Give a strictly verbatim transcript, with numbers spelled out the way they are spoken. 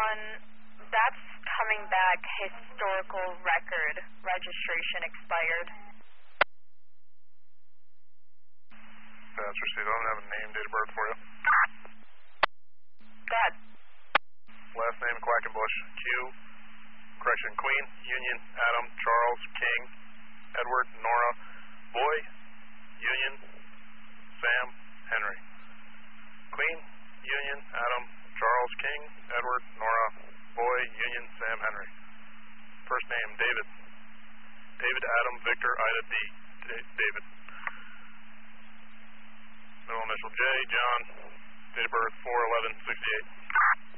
one, that's coming back historical record. Registration expired. That's received. I don't have a name, date of birth for you. Go ahead. Last name, Quackenbush. Q, correction, Queen, Union, Adam, Charles, King, Edward, Nora, Boy, Union, Sam, Henry. Queen, Union, Adam, Charles, King, Edward, Nora, Boy, Union, Sam, Henry. First name, David. David, Adam, Victor, Ida, D. D- David. Middle initial, J, John. Date of birth, four eleven sixty-eight.